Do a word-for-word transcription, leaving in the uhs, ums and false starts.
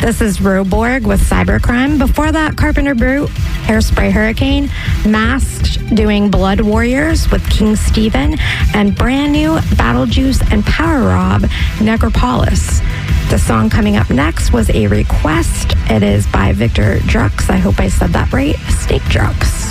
This is Roborg with Cybercrime. Before that, Carpenter Brute, Hairspray Hurricane, Masked doing Blood Warriors with King Steven, and brand new Battle Juice and Power Rob, Necropolis. The song coming up next was a request. It is by Victor Drux. I hope I said that right. Snake Drux.